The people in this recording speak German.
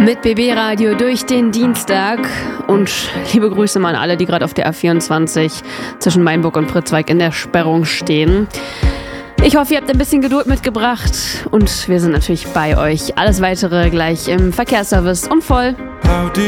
Mit BB Radio durch den Dienstag und liebe Grüße mal an alle, die gerade auf der A24 zwischen Mainburg und Pritzwalk in der Sperrung stehen. Ich hoffe, ihr habt ein bisschen Geduld mitgebracht und wir sind natürlich bei euch. Alles Weitere gleich im Verkehrsservice um voll.